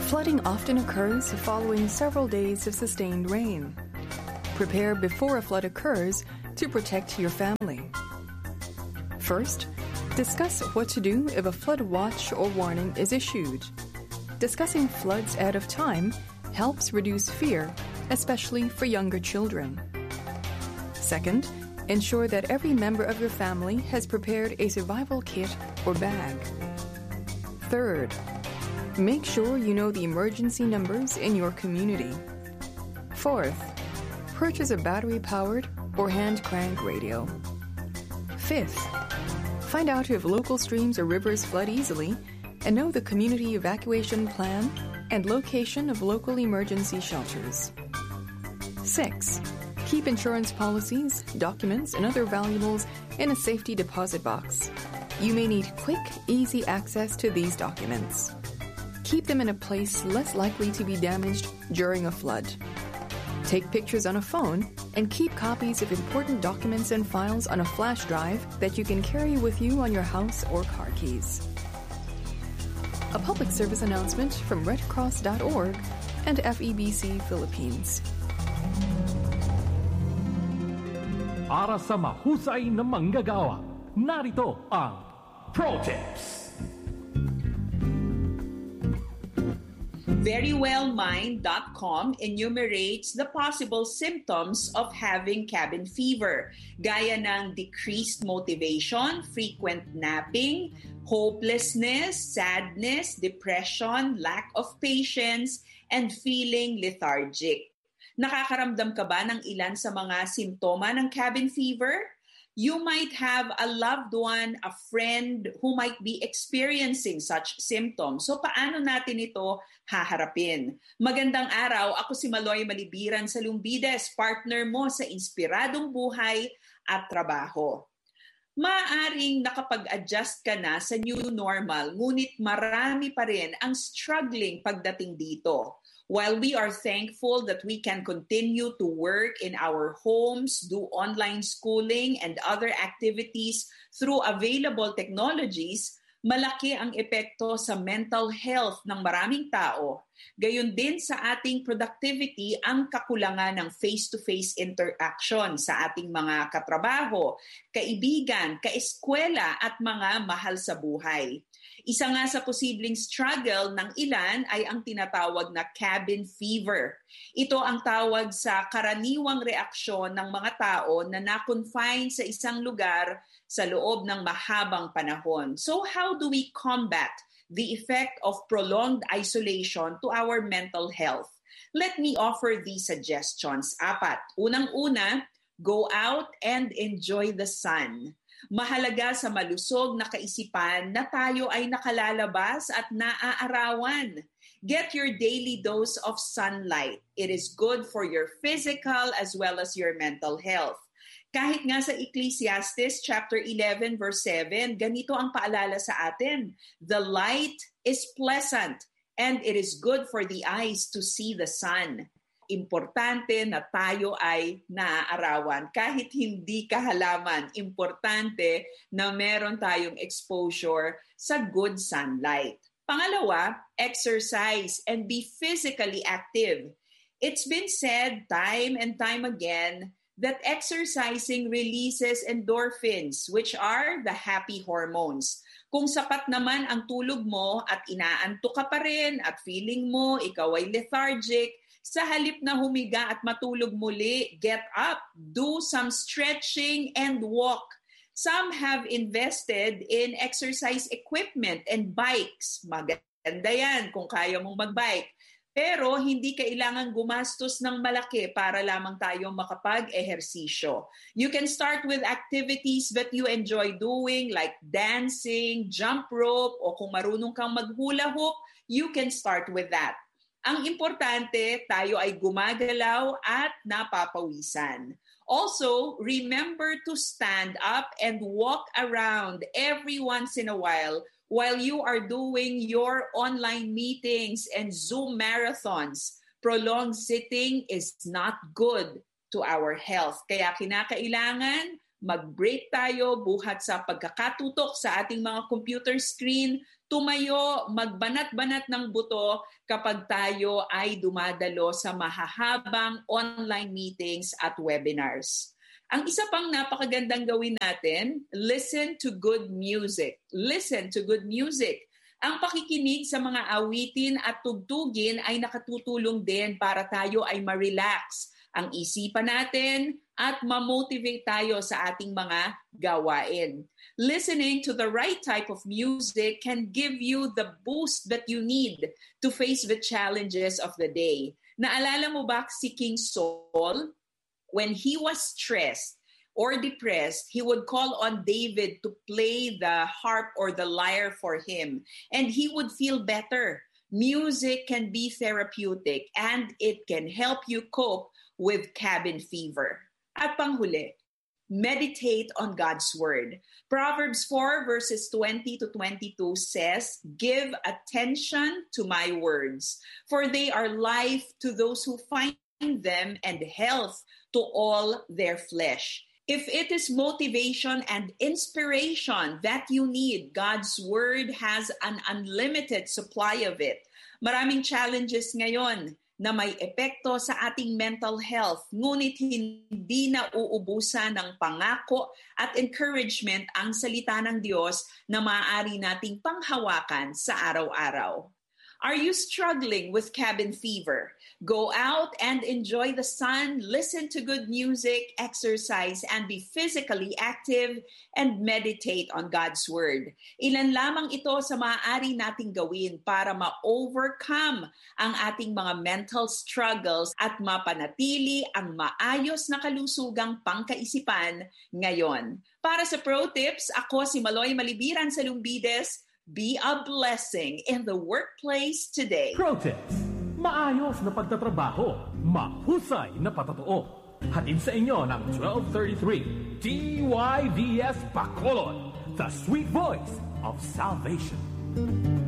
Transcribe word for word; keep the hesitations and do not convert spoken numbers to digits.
Flooding often occurs following several days of sustained rain. Prepare before a flood occurs to protect your family. First, discuss what to do if a flood watch or warning is issued. Discussing floods ahead of time helps reduce fear, especially for younger children. Second, ensure that every member of your family has prepared a survival kit or bag. Third, make sure you know the emergency numbers in your community. Fourth, purchase a battery-powered or hand-crank radio. Fifth, find out if local streams or rivers flood easily and know the community evacuation plan and location of local emergency shelters. Six, keep insurance policies, documents, and other valuables in a safety deposit box. You may need quick, easy access to these documents. Keep them in a place less likely to be damaged during a flood. Take pictures on a phone and keep copies of important documents and files on a flash drive that you can carry with you on your house or car keys. A public service announcement from red cross dot org and F E B C Philippines. Para sa mahusay na manggagawa, narito ang Pro Tips. verywellmind dot com enumerates the possible symptoms of having cabin fever, gaya ng decreased motivation, frequent napping, hopelessness, sadness, depression, lack of patience, and feeling lethargic. Nakakaramdam ka ba ng ilan sa mga simptoma ng cabin fever? You might have a loved one, a friend who might be experiencing such symptoms. So paano natin ito haharapin? Magandang araw, ako si Maloy Malibiran sa Lumbides, partner mo sa Inspiradong Buhay at Trabaho. Maaring nakapag-adjust ka na sa new normal, ngunit marami pa rin ang struggling pagdating dito. While we are thankful that we can continue to work in our homes, do online schooling and other activities through available technologies, malaki ang epekto sa mental health ng maraming tao. Gayon din sa ating productivity ang kakulangan ng face-to-face interaction sa ating mga katrabaho, kaibigan, kaeskwela at mga mahal sa buhay. Isa nga sa posibleng struggle ng ilan ay ang tinatawag na cabin fever. Ito ang tawag sa karaniwang reaksyon ng mga tao na na-confine sa isang lugar sa loob ng mahabang panahon. So how do we combat the effect of prolonged isolation to our mental health? Let me offer these suggestions. Apat. Unang-una, go out and enjoy the sun. Mahalaga sa malusog na kaisipan na tayo ay nakalalabas at naaarawan. Get your daily dose of sunlight. It is good for your physical as well as your mental health. Kahit nga sa Ecclesiastes chapter eleven verse seven, ganito ang paalala sa atin. The light is pleasant and it is good for the eyes to see the sun. Importante na tayo ay naaarawan. Kahit hindi kahalaman, importante na meron tayong exposure sa good sunlight. Pangalawa, exercise and be physically active. It's been said time and time again that exercising releases endorphins, which are the happy hormones. Kung sapat naman ang tulog mo at inaantok ka pa rin at feeling mo ikaw ay lethargic, sa halip na humiga at matulog muli, get up, do some stretching and walk. Some have invested in exercise equipment and bikes. Maganda yan kung kaya mong magbike. Pero hindi kailangan gumastos ng malaki para lamang tayong makapag-ehersisyo. You can start with activities that you enjoy doing like dancing, jump rope, o kung marunong kang mag-hula hoop, you can start with that. Ang importante, tayo ay gumagalaw at napapawisan. Also, remember to stand up and walk around every once in a while while you are doing your online meetings and Zoom marathons. Prolonged sitting is not good to our health. Kaya kinakailangan mag-break tayo buhat sa pagkakatutok sa ating mga computer screen, tumayo, magbanat-banat ng buto kapag tayo ay dumadalo sa mahahabang online meetings at webinars. Ang isa pang napakagandang gawin natin, listen to good music. Listen to good music. Ang pakikinig sa mga awitin at tugtugin ay nakatutulong din para tayo ay ma-relax ang isipan natin at ma-motivate tayo sa ating mga gawain. Listening to the right type of music can give you the boost that you need to face the challenges of the day. Naalala mo ba si King Saul? When he was stressed or depressed, he would call on David to play the harp or the lyre for him, and he would feel better. Music can be therapeutic and it can help you cope with cabin fever. At panghuli, meditate on God's word. Proverbs four verses twenty to twenty-two says, "Give attention to my words, for they are life to those who find them and health to all their flesh." If it is motivation and inspiration that you need, God's word has an unlimited supply of it. Maraming challenges ngayon na may epekto sa ating mental health, ngunit hindi na uubusan ng pangako at encouragement ang salita ng Diyos na maaari nating panghawakan sa araw-araw. Are you struggling with cabin fever? Go out and enjoy the sun, listen to good music, exercise, and be physically active and meditate on God's Word. Ilan lamang ito sa maaari nating gawin para ma-overcome ang ating mga mental struggles at mapanatili ang maayos na kalusugang pangkaisipan ngayon. Para sa Pro Tips, ako si Maloy Malibiran sa Lumbides. Be a blessing in the workplace today. Pro Tips. Maayos na pagtatrabaho. Mahusay na patotoo. Hatid sa inyo ng twelve thirty-three D Y V S Bacolod, the sweet voice of salvation.